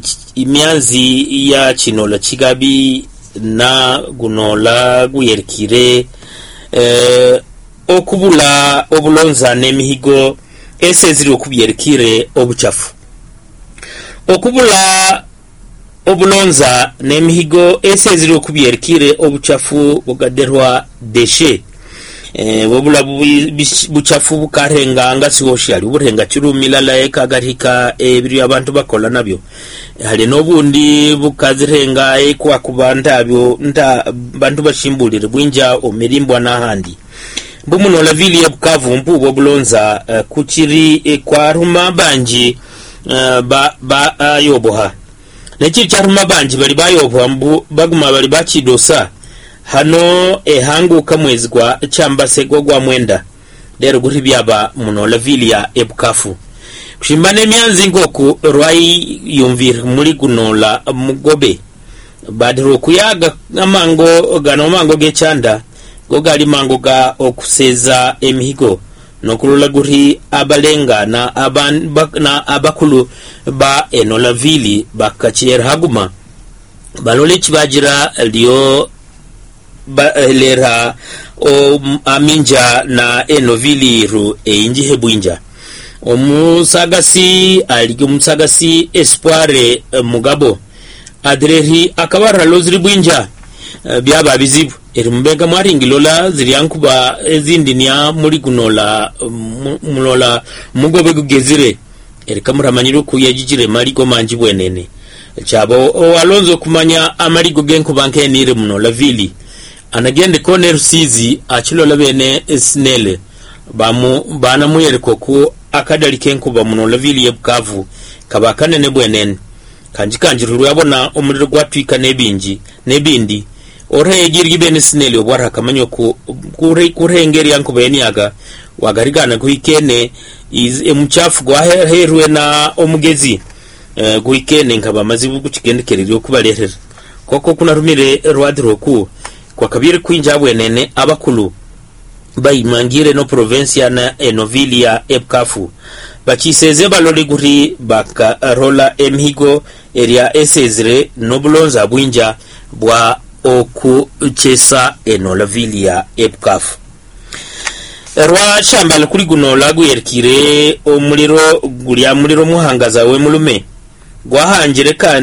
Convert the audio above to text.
imyanzi ya Chinola Chigabi na gunola guyerkire okubula obulonza n'emihigo eseziri okubyerkire obuchafu. Okubula obulonza n'emihigo eseziri okubyerkire obuchafu bugaderwa deshe. Wobula buchafu bukarenga ngasi woshali burenga kirumilala ekagarika ebiri abantu bakola nabyo. Hali nobundi bukazirenga kwa kubanda byo nta bantu bashimbulire bwinja omirimbwa nahandi. Bumunola vili ya Bukavu mpubo bulonza kuchiri kwa ruma banji ba yoboha. Nekiri cha ruma banji bali bayoboha mbu baguma bali bachidosa. Hano hangu kamwezi kwa chamba sego gwa mwenda. Dero guri byaba munola vili ya Bukavu. Kushimbane mianzi ngoku rwai yumvir muri gunola mugobe. Badiro kuyaga mango gano mango gechanda. Gogali mango ga okuseza emihigo. Nokulula guri abalenga na abakulu ba enola vili bakachier haguma. Balole chibajira liyo lera aminja na enovili ru inji hebuinja. Omusagasi aligi omusagasi Espoire Mugabo adrehi akabara loziri bwinja byaba bizibu erimbega mwaringilola ziryankuba ezindi nya muri gunola mulola mugobe gugezire erikamuramanyiru kuyajijire marigo manji bwenene chabo Alonzo kumanya amarigo genku bankenire munola vili anagende kone rusizi achilola bene snele bana muyereko ku akadali kenkuba munola vili ya Bukavu kabakane ne bwenene kanjiru yabona omuriro gwatwika nebindi ore yegirgi bene snele obwara kamanyo ku kurengeri yankuba eniaga wagarigana kuikene emuchafu gwaherwe na omugezi guikene nkaba mazibu gukigendekerero kubalerera koko kuna rumire rwadiro ku kwa kabiri kwinja bwenene abakulu bayimangire no provincia na enovilia Bukavu bachiseze balole guri baka rola emihigo area esezre no bulonza bwinja bwa oku chesa enovilia Bukavu. Rwa shambala kuri gunola guyerkire omuliro gulya muliro muhangaza we mulume gwahangire kandi